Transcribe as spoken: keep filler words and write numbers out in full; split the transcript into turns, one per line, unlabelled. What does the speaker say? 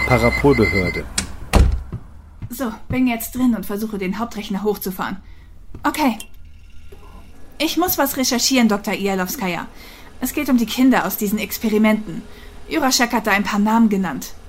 Parapolbehörde.
So, bin jetzt drin und versuche, den Hauptrechner hochzufahren. Okay. Ich muss was recherchieren, Doktor Ialowskaja. Es geht um die Kinder aus diesen Experimenten. Juraschek hat da ein paar Namen genannt.